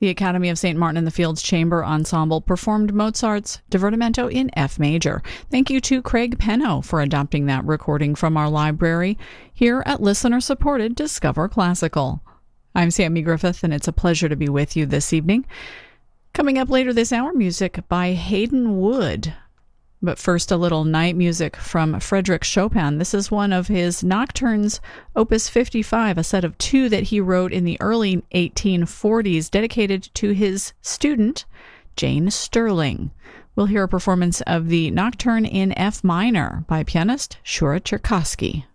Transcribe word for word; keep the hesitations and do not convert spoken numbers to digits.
The Academy of Saint Martin in the Fields Chamber Ensemble performed Mozart's Divertimento in F major. Thank you to Craig Penno for adopting that recording from our library here at listener-supported Discover Classical. I'm Sammy Griffith, and it's a pleasure to be with you this evening. Coming up later this hour, music by Hayden Wood. But first, a little night music from Frédéric Chopin. This is one of his nocturnes, Opus fifty-five, a set of two that he wrote in the early eighteen forties, dedicated to his student, Jane Stirling. We'll hear a performance of the Nocturne in F minor by pianist Shura Cherkassky.